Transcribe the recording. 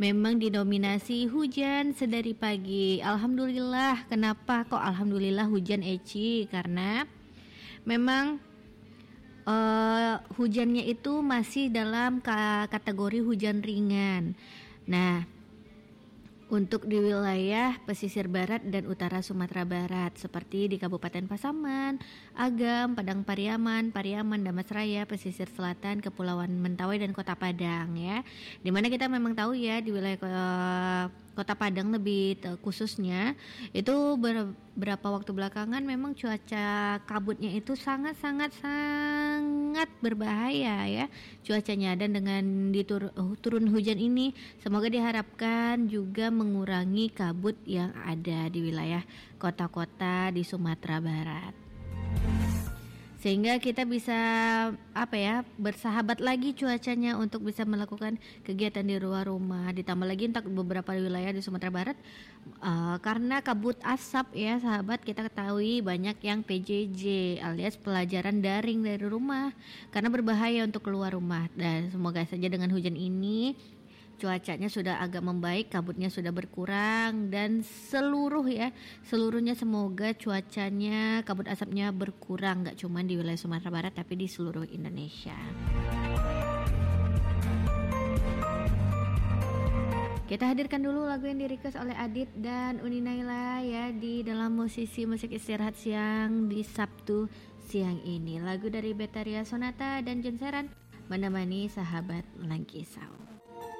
memang didominasi hujan sedari pagi. Alhamdulillah. Kenapa kok alhamdulillah hujan Eci? Karena memang hujannya itu masih dalam kategori hujan ringan. Nah, untuk di wilayah pesisir barat dan utara Sumatera Barat seperti di Kabupaten Pasaman, Agam, Padang Pariaman, Damasraya, pesisir selatan, Kepulauan Mentawai dan Kota Padang ya. Dimana kita memang tahu ya di wilayah Kota Padang lebih khususnya itu beberapa waktu belakangan memang cuaca kabutnya itu sangat berbahaya ya cuacanya, dan dengan turun hujan ini semoga diharapkan juga mengurangi kabut yang ada di wilayah kota-kota di Sumatera Barat, sehingga kita bisa bersahabat lagi cuacanya untuk bisa melakukan kegiatan di luar rumah. Ditambah lagi untuk beberapa wilayah di Sumatera Barat karena kabut asap ya sahabat, kita ketahui banyak yang PJJ alias pelajaran daring dari rumah karena berbahaya untuk keluar rumah. Dan semoga saja dengan hujan ini cuacanya sudah agak membaik, kabutnya sudah berkurang, dan seluruhnya semoga cuacanya, kabut asapnya berkurang, gak cuma di wilayah Sumatera Barat tapi di seluruh Indonesia. Kita hadirkan dulu lagu yang di-request oleh Adit dan Uni Naila ya di dalam musisi musik istirahat siang di Sabtu siang ini. Lagu dari Betaria Sonata dan John Seran menemani sahabat melangkisau.